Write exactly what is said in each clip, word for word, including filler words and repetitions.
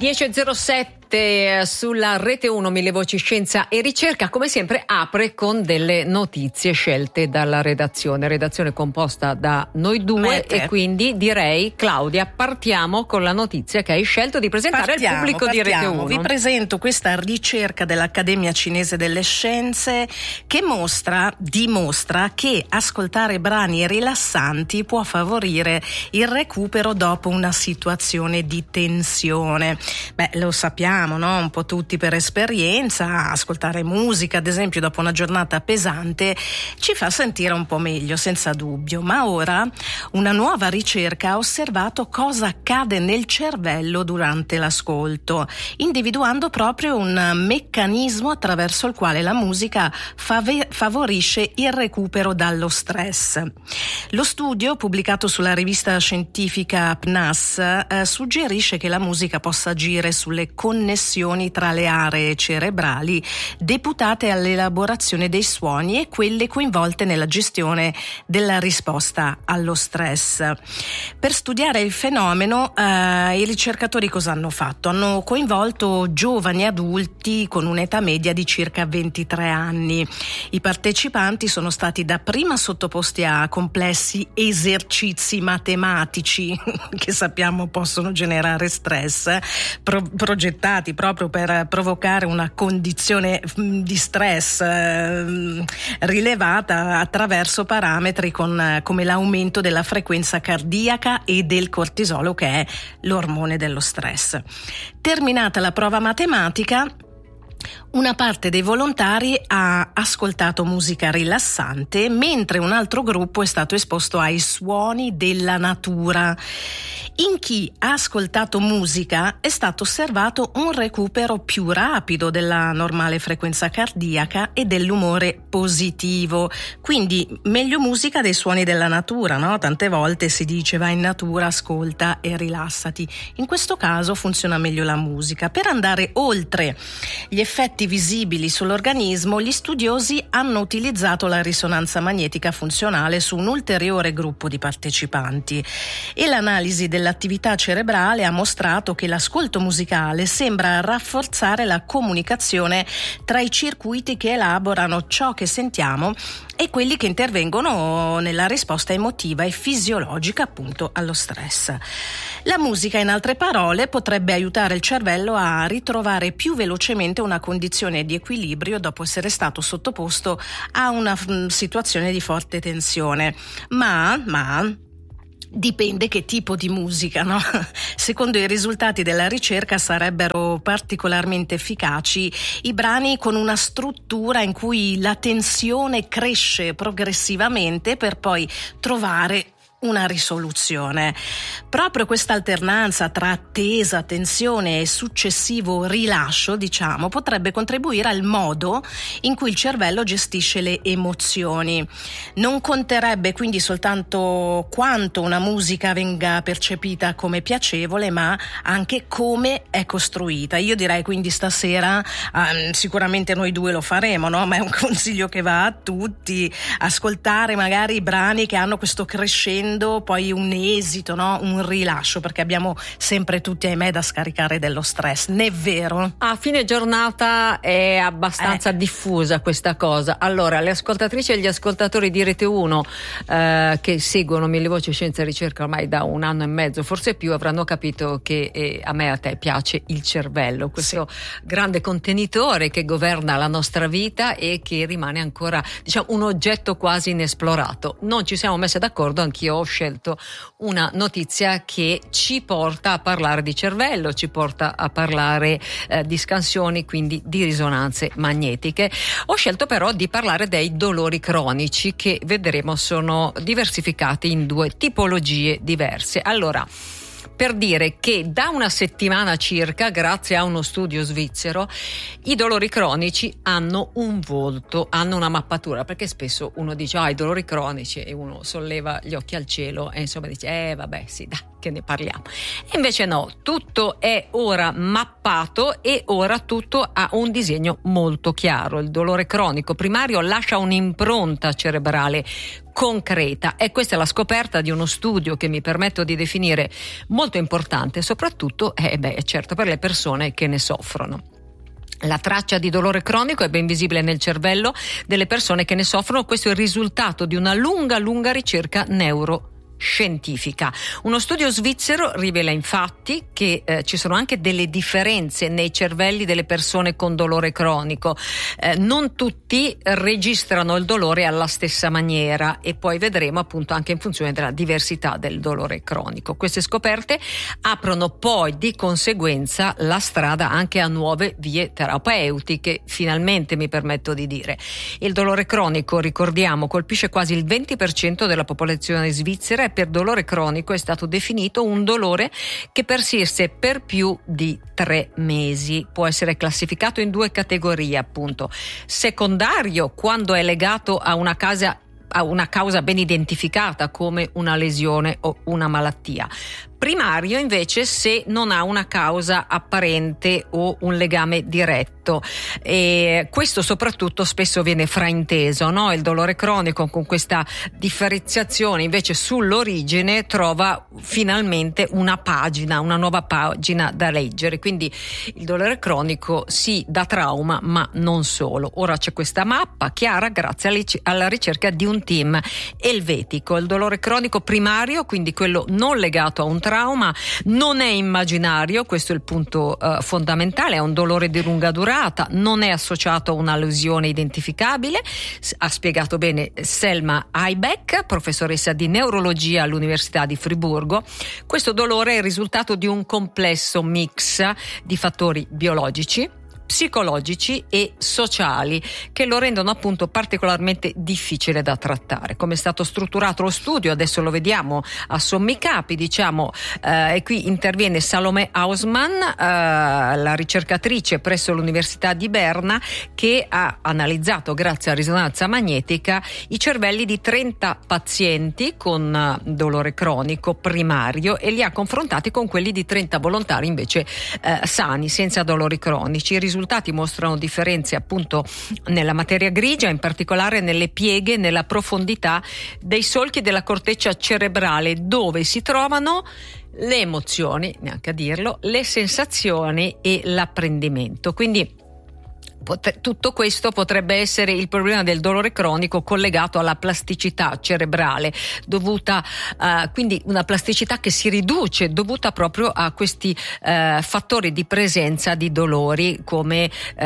dieci e zero sette sulla Rete uno, Mille Voci Scienza e Ricerca, come sempre apre con delle notizie scelte dalla redazione, redazione composta da noi due. Mette. E quindi direi, Claudia, partiamo con la notizia che hai scelto di presentare partiamo, al pubblico partiamo. di Rete uno. Vi presento questa ricerca dell'Accademia Cinese delle Scienze che mostra, dimostra che ascoltare brani rilassanti può favorire il recupero dopo una situazione di tensione. Beh, lo sappiamo, no? Un po' tutti per esperienza, ascoltare musica, ad esempio, dopo una giornata pesante ci fa sentire un po' meglio, senza dubbio. Ma ora una nuova ricerca ha osservato cosa accade nel cervello durante l'ascolto, individuando proprio un meccanismo attraverso il quale la musica fave- favorisce il recupero dallo stress. Lo studio, pubblicato sulla rivista scientifica P N A S, eh, suggerisce che la musica possa agire sulle connessioni tra le aree cerebrali deputate all'elaborazione dei suoni e quelle coinvolte nella gestione della risposta allo stress. Per studiare il fenomeno, eh, i ricercatori cosa hanno fatto? Hanno coinvolto giovani adulti con un'età media di circa ventitré anni. I partecipanti sono stati dapprima sottoposti a complessi esercizi matematici che sappiamo possono generare stress, pro- progettati proprio per provocare una condizione di stress eh, rilevata attraverso parametri con, come l'aumento della frequenza cardiaca e del cortisolo, che è l'ormone dello stress. Terminata la prova matematica, una parte dei volontari ha ascoltato musica rilassante, mentre un altro gruppo è stato esposto ai suoni della natura. In chi ha ascoltato musica è stato osservato un recupero più rapido della normale frequenza cardiaca e dell'umore positivo. Quindi meglio musica dei suoni della natura, no? Tante volte si dice vai in natura, ascolta e rilassati. In questo caso funziona meglio la musica. Per andare oltre gli effetti visibili sull'organismo, gli studiosi hanno utilizzato la risonanza magnetica funzionale su un ulteriore gruppo di partecipanti e l'analisi dell'attività cerebrale ha mostrato che l'ascolto musicale sembra rafforzare la comunicazione tra i circuiti che elaborano ciò che sentiamo e quelli che intervengono nella risposta emotiva e fisiologica appunto allo stress. La musica, in altre parole, potrebbe aiutare il cervello a ritrovare più velocemente una condizione di equilibrio dopo essere stato sottoposto a una f- situazione di forte tensione. Ma, ma dipende che tipo di musica, no? Secondo i risultati della ricerca sarebbero particolarmente efficaci i brani con una struttura in cui la tensione cresce progressivamente per poi trovare una risoluzione. Proprio questa alternanza tra attesa, tensione e successivo rilascio, diciamo, potrebbe contribuire al modo in cui il cervello gestisce le emozioni. Non conterebbe quindi soltanto quanto una musica venga percepita come piacevole, ma anche come è costruita. Io direi quindi stasera um, sicuramente noi due lo faremo, no? Ma è un consiglio che va a tutti, ascoltare magari i brani che hanno questo crescendo, poi un esito, no? Un rilascio, perché abbiamo sempre tutti, ahimè, da scaricare dello stress, ne è vero? A fine giornata è abbastanza eh. diffusa questa cosa. Allora, le ascoltatrici e gli ascoltatori di Rete uno eh, che seguono Mille Voci Scienza e Ricerca ormai da un anno e mezzo, forse più, avranno capito che eh, a me e a te piace il cervello, questo sì. grande contenitore che governa la nostra vita e che rimane ancora, diciamo, un oggetto quasi inesplorato. Non ci siamo messi d'accordo, anch'io ho scelto una notizia che ci porta a parlare di cervello, ci porta a parlare eh, di scansioni, quindi di risonanze magnetiche. Ho scelto però di parlare dei dolori cronici, che vedremo sono diversificati in due tipologie diverse. Allora, per dire che da una settimana circa, grazie a uno studio svizzero, i dolori cronici hanno un volto, hanno una mappatura, perché spesso uno dice ah, i dolori cronici, e uno solleva gli occhi al cielo e insomma dice eh vabbè sì dai, che ne parliamo. E invece no, tutto è ora mappato e ora tutto ha un disegno molto chiaro. Il dolore cronico primario lascia un'impronta cerebrale concreta e questa è la scoperta di uno studio che mi permetto di definire molto importante, soprattutto eh, beh, certo per le persone che ne soffrono. La traccia di dolore cronico è ben visibile nel cervello delle persone che ne soffrono. Questo è il risultato di una lunga, lunga ricerca neuroscientifica. Uno studio svizzero rivela infatti che eh, ci sono anche delle differenze nei cervelli delle persone con dolore cronico. Eh, non tutti registrano il dolore alla stessa maniera e poi vedremo appunto anche in funzione della diversità del dolore cronico. Queste scoperte aprono poi di conseguenza la strada anche a nuove vie terapeutiche, finalmente mi permetto di dire. Il dolore cronico, ricordiamo, colpisce quasi il venti per cento della popolazione svizzera e per dolore cronico è stato definito un dolore che persiste per più di tre mesi. Può essere classificato in due categorie, appunto. Secondario, quando è legato a una causa, a una causa ben identificata come una lesione o una malattia. Primario invece se non ha una causa apparente o un legame diretto, e questo soprattutto spesso viene frainteso, no? Il dolore cronico con questa differenziazione invece sull'origine trova finalmente una pagina, una nuova pagina da leggere, quindi il dolore cronico sì da trauma ma non solo. Ora c'è questa mappa chiara grazie alla ricerca di un team elvetico. Il dolore cronico primario, quindi quello non legato a un trauma, non è immaginario, questo è il punto uh, fondamentale, è un dolore di lunga durata, non è associato a una lesione identificabile, ha spiegato bene Selma Heibeck, professoressa di neurologia all'Università di Friburgo. Questo dolore è il risultato di un complesso mix di fattori biologici, psicologici e sociali che lo rendono appunto particolarmente difficile da trattare. Come è stato strutturato lo studio adesso lo vediamo a sommi capi, diciamo, eh, e qui interviene Salome Hausmann, eh, la ricercatrice presso l'Università di Berna, che ha analizzato grazie a risonanza magnetica i cervelli di trenta pazienti con dolore cronico primario e li ha confrontati con quelli di trenta volontari invece eh, sani, senza dolori cronici. I risultati mostrano differenze appunto nella materia grigia, in particolare nelle pieghe, nella profondità dei solchi della corteccia cerebrale dove si trovano le emozioni, neanche a dirlo, le sensazioni e l'apprendimento. Quindi tutto questo potrebbe essere il problema del dolore cronico collegato alla plasticità cerebrale dovuta uh, quindi una plasticità che si riduce dovuta proprio a questi uh, fattori di presenza di dolori come uh,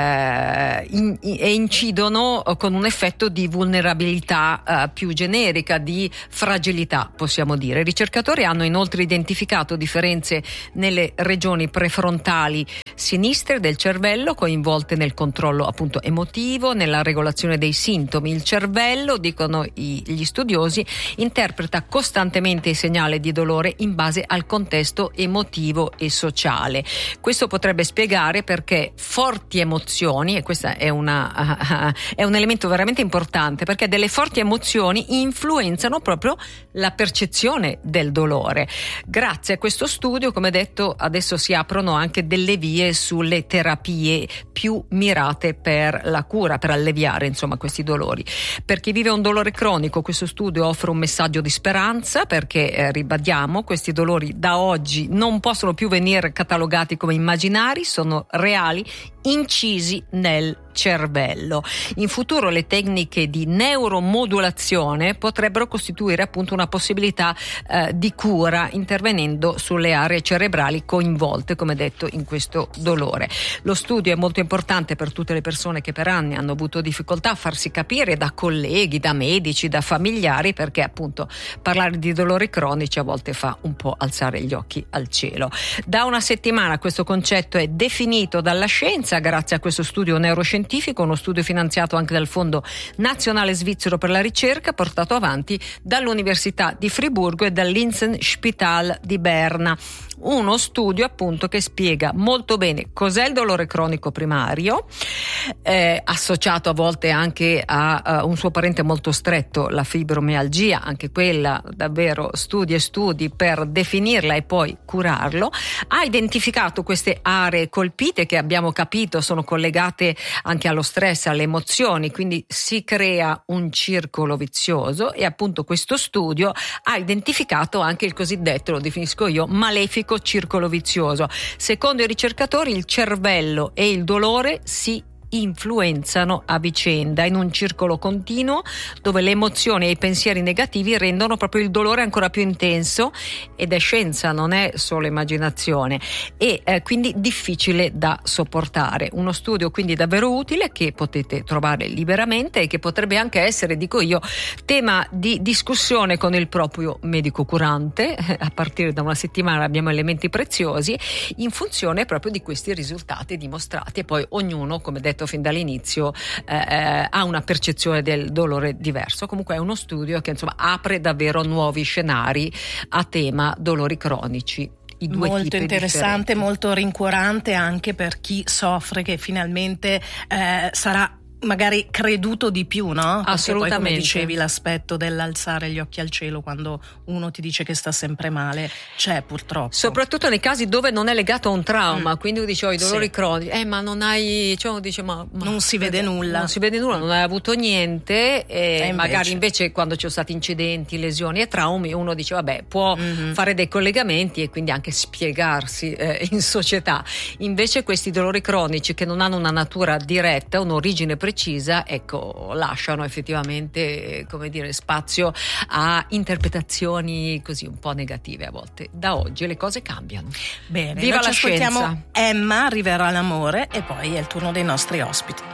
in, e incidono con un effetto di vulnerabilità uh, più generica, di fragilità possiamo dire. I ricercatori hanno inoltre identificato differenze nelle regioni prefrontali sinistre del cervello coinvolte nel controllo appunto emotivo, nella regolazione dei sintomi. Il cervello, dicono i, gli studiosi, interpreta costantemente i segnali di dolore in base al contesto emotivo e sociale. Questo potrebbe spiegare perché forti emozioni, e questo è, una, uh, è un elemento veramente importante, perché delle forti emozioni influenzano proprio la percezione del dolore. Grazie a questo studio, come detto, adesso si aprono anche delle vie sulle terapie più mirate per la cura, per alleviare insomma questi dolori. Per chi vive un dolore cronico questo studio offre un messaggio di speranza perché eh, ribadiamo, questi dolori da oggi non possono più venire catalogati come immaginari, sono reali, incisi nel cervello. In futuro le tecniche di neuromodulazione potrebbero costituire appunto una possibilità eh, di cura intervenendo sulle aree cerebrali coinvolte, come detto, in questo dolore. Lo studio è molto importante per tutte le persone che per anni hanno avuto difficoltà a farsi capire da colleghi, da medici, da familiari, perché appunto parlare di dolori cronici a volte fa un po' alzare gli occhi al cielo. Da una settimana questo concetto è definito dalla scienza grazie a questo studio neuroscientifico scientifico, uno studio finanziato anche dal Fondo Nazionale Svizzero per la Ricerca, portato avanti dall'Università di Friburgo e dall'Inselspital di Berna. Uno studio appunto che spiega molto bene cos'è il dolore cronico primario, eh, associato a volte anche a, a un suo parente molto stretto, la fibromialgia, anche quella davvero studi e studi per definirla e poi curarlo. Ha identificato queste aree colpite che abbiamo capito sono collegate anche allo stress, alle emozioni, quindi si crea un circolo vizioso, e appunto questo studio ha identificato anche il cosiddetto, lo definisco io, malefico circolo vizioso. Secondo i ricercatori il cervello e il dolore si influenzano a vicenda in un circolo continuo dove le emozioni e i pensieri negativi rendono proprio il dolore ancora più intenso, ed è scienza, non è solo immaginazione, e eh, quindi difficile da sopportare. Uno studio quindi davvero utile che potete trovare liberamente e che potrebbe anche essere, dico io, tema di discussione con il proprio medico curante. A partire da una settimana abbiamo elementi preziosi in funzione proprio di questi risultati dimostrati, e poi ognuno, come detto fin dall'inizio, eh, ha una percezione del dolore diverso. Comunque è uno studio che insomma apre davvero nuovi scenari a tema dolori cronici. I due molto tipi interessante, differenti. Molto rincuorante anche per chi soffre, che finalmente eh, sarà magari creduto di più, no? Perché Assolutamente. poi, come dicevi, l'aspetto dell'alzare gli occhi al cielo quando uno ti dice che sta sempre male c'è, purtroppo. Soprattutto nei casi dove non è legato a un trauma, mm. quindi uno dice, oh, i dolori sì. cronici, eh ma non hai, cioè uno dice ma, ma non si vede nulla. Non si vede nulla, non hai avuto niente, e, e invece. magari invece quando ci sono stati incidenti, lesioni e traumi, uno dice vabbè, può mm-hmm. fare dei collegamenti e quindi anche spiegarsi eh, in società. Invece questi dolori cronici che non hanno una natura diretta, un'origine precisa, ecco, lasciano effettivamente, come dire, spazio a interpretazioni così un po' negative a volte. Da oggi le cose cambiano. Bene, viva noi la ci ascoltiamo scienza. Emma, Arriverà l'amore, e poi è il turno dei nostri ospiti.